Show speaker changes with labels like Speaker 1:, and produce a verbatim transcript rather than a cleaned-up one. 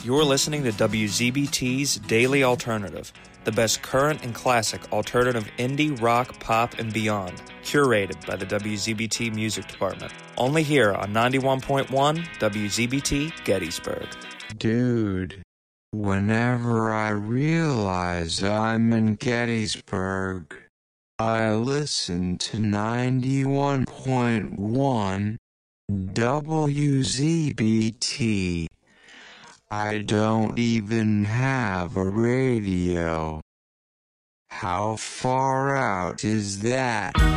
Speaker 1: You're listening to W Z B T's Daily Alternative, the best current and classic alternative indie, rock, pop, and beyond, curated by the W Z B T Music Department. Only here on ninety-one point one W Z B T Gettysburg.
Speaker 2: Dude, whenever I realize I'm in Gettysburg, I listen to ninety-one point one W Z B T. I don't even have a radio. How far out is that?